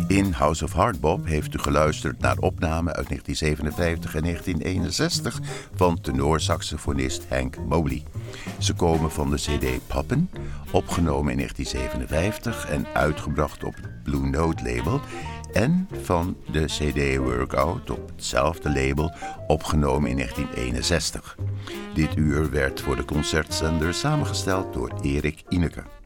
In House of Hardbop heeft u geluisterd naar opnamen uit 1957 en 1961 van tenorsaxofonist Hank Mobley. Ze komen van de cd Poppin', opgenomen in 1957 en uitgebracht op het Blue Note label, en van de cd Workout op hetzelfde label, opgenomen in 1961. Dit uur werd voor de concertzender samengesteld door Erik Ineke.